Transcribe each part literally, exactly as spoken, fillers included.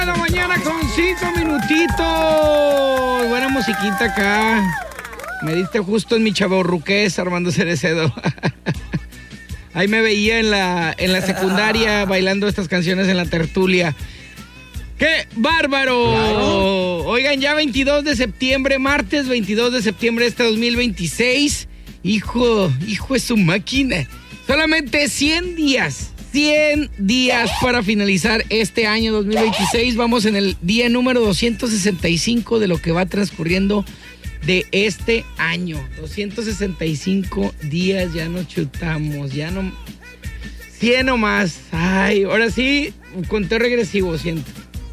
A la mañana con cinco minutitos. Buena musiquita acá. Me diste justo en mi chavorruqués, Armando Cerecedo. Ahí me veía en la, en la secundaria bailando estas canciones en la tertulia. ¡Qué bárbaro! Claro. Oigan, ya veintidós de septiembre, martes veintidós de septiembre de este dos mil veintiséis. Hijo, hijo es su máquina. Solamente cien días, cien días para finalizar este año dos mil veintiséis. Vamos en el día número doscientos sesenta y cinco de lo que va transcurriendo de este año. doscientos sesenta y cinco días, ya nos chutamos, ya no... cien o más. Ay, ahora sí, conteo regresivo, siento.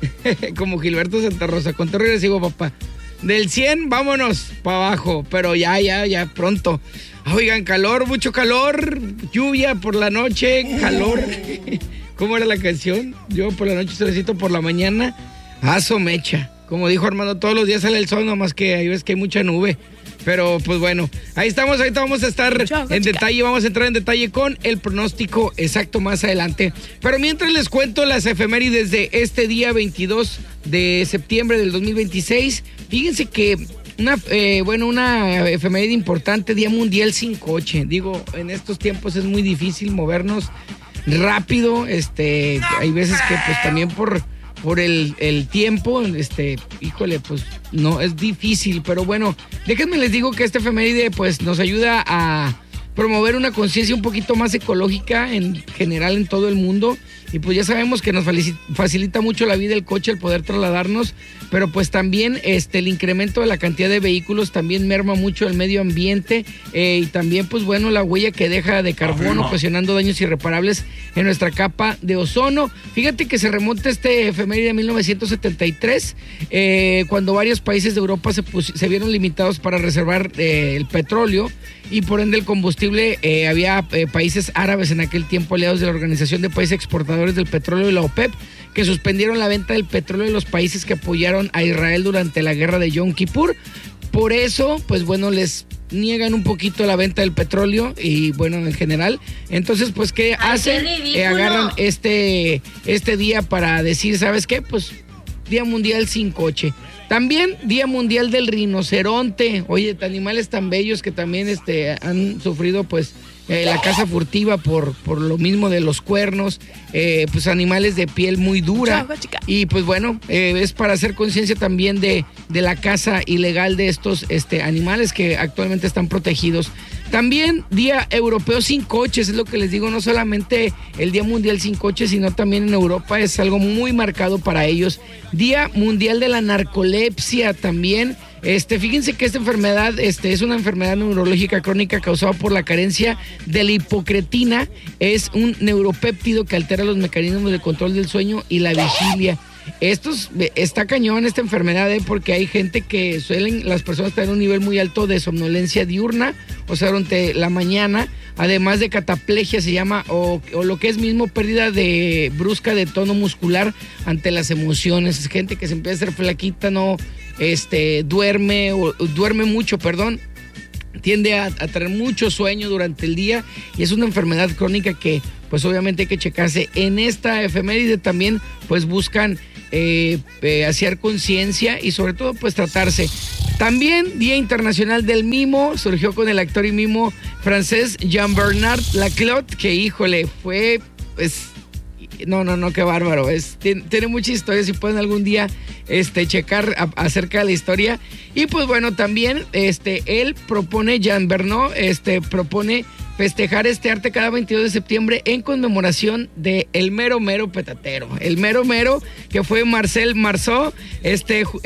Como Gilberto Santa Rosa, conteo regresivo, papá. Del cien, vámonos para abajo, pero ya, ya, ya, pronto. Oigan, calor, mucho calor, lluvia por la noche, calor. ¿Cómo era la canción? Yo por la noche, solecito por la mañana, aso mecha. Como dijo Armando, todos los días sale el sol, nomás que hay veces que hay mucha nube. Pero pues bueno, ahí estamos, ahorita vamos a estar Chau, en chica. detalle, vamos a entrar en detalle con el pronóstico exacto más adelante. Pero mientras les cuento las efemérides de este día veintidós de septiembre del dos mil veintiséis, fíjense que una, eh, bueno, una efeméride importante, Día Mundial sin Coche. Digo, en estos tiempos es muy difícil movernos rápido, este, hay veces que pues también por... por el, el tiempo, este, híjole, pues no, es difícil, pero bueno, déjenme les digo que esta efeméride pues nos ayuda a promover una conciencia un poquito más ecológica en general en todo el mundo, y pues ya sabemos que nos facilita mucho la vida el coche, el poder trasladarnos, pero pues también este, el incremento de la cantidad de vehículos también merma mucho el medio ambiente, eh, y también pues bueno, la huella que deja de carbono, ocasionando daños irreparables en nuestra capa de ozono. Fíjate que se remonta este efeméride de mil novecientos setenta y tres, eh, cuando varios países de Europa se, se vieron limitados para reservar eh, el petróleo, y por ende el combustible, eh, había eh, países árabes en aquel tiempo aliados de la Organización de Países Exportadores del Petróleo y la OPEP, que suspendieron la venta del petróleo de los países que apoyaron a Israel durante la guerra de Yom Kippur. Por eso, pues bueno, les niegan un poquito la venta del petróleo y bueno, en general. Entonces, pues, ¿qué Ay, hacen? Qué eh, agarran este, este día para decir, ¿sabes qué? Pues, Día Mundial sin Coche. También Día Mundial del Rinoceronte. Oye, animales tan bellos que también este, han sufrido pues eh, la caza furtiva por, por lo mismo de los cuernos, eh, pues animales de piel muy dura. Y pues bueno, eh, es para hacer conciencia también de, de la caza ilegal de estos este, animales que actualmente están protegidos. También Día Europeo sin Coches, es lo que les digo, no solamente el Día Mundial sin Coches, sino también en Europa es algo muy marcado para ellos. Día Mundial de la Narcolepsia también. Este, fíjense que esta enfermedad este, es una enfermedad neurológica crónica causada por la carencia de la hipocretina. Es un neuropéptido que altera los mecanismos de control del sueño y la vigilia. Estos, está cañón esta enfermedad, ¿eh? Porque hay gente que suelen, las personas tener un nivel muy alto de somnolencia diurna, o sea, durante la mañana, además de cataplegia se llama, o, o lo que es mismo pérdida de brusca de tono muscular ante las emociones. Es gente que se empieza a hacer flaquita, no, este, duerme, o duerme mucho, perdón, tiende a, a tener mucho sueño durante el día, y es una enfermedad crónica que pues obviamente hay que checarse. En esta efeméride también pues buscan eh, eh, hacer conciencia y sobre todo pues tratarse. También Día Internacional del Mimo, surgió con el actor y mimo francés Jean-Bernard Laclotte, que híjole, fue pues... No, no, no, qué bárbaro. Es, tiene, tiene muchas historias, si pueden algún día este, checar a, acerca de la historia. Y pues bueno, también este, él propone, Jean Bernard, este, propone festejar este arte cada veintidós de septiembre en conmemoración de el mero mero petatero. El mero mero que fue Marcel Marceau, este...